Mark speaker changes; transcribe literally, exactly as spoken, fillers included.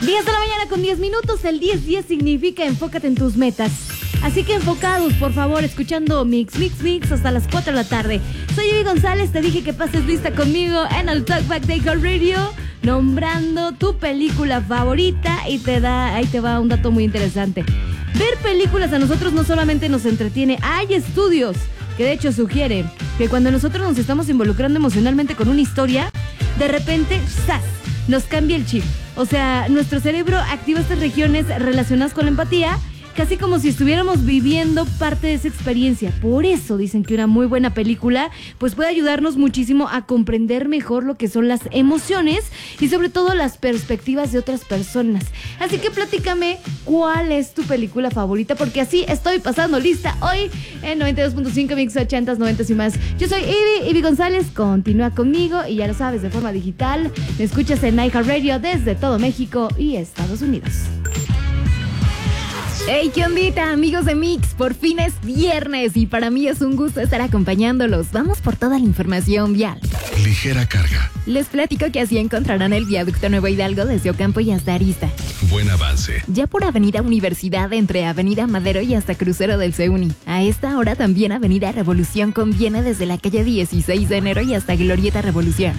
Speaker 1: diez de la mañana con diez minutos, el diez diez significa enfócate en tus metas. Así que enfocados, por favor, escuchando Mix, Mix, Mix hasta las cuatro de la tarde. Soy Ivy González, te dije que pases lista conmigo en el Talkback de iHeartRadio, nombrando tu película favorita y te da, ahí te va un dato muy interesante. Ver películas a nosotros no solamente nos entretiene, hay estudios que de hecho sugieren que cuando nosotros nos estamos involucrando emocionalmente con una historia, de repente, ¡zas!, nos cambia el chip. O sea, nuestro cerebro activa estas regiones relacionadas con la empatía, casi como si estuviéramos viviendo parte de esa experiencia. Por eso dicen que una muy buena película pues puede ayudarnos muchísimo a comprender mejor lo que son las emociones y sobre todo las perspectivas de otras personas. Así que platícame cuál es tu película favorita, porque así estoy pasando lista hoy en noventa y dos punto cinco Mix ochentas, noventas y más. Yo soy Ivy, Ivy González, continúa conmigo y ya lo sabes, de forma digital. Me escuchas en iHeartRadio desde todo México y Estados Unidos.
Speaker 2: Hey, ¿qué ondita, amigos de Mix? Por fin es viernes y para mí es un gusto estar acompañándolos. Vamos por toda la información vial.
Speaker 3: Ligera carga.
Speaker 2: Les platico que así encontrarán el viaducto Nuevo Hidalgo desde Ocampo y hasta Arista.
Speaker 3: Buen avance.
Speaker 2: Ya por Avenida Universidad entre Avenida Madero y hasta Crucero del CEUNI. A esta hora también Avenida Revolución conviene desde la calle dieciséis de enero y hasta Glorieta Revolución.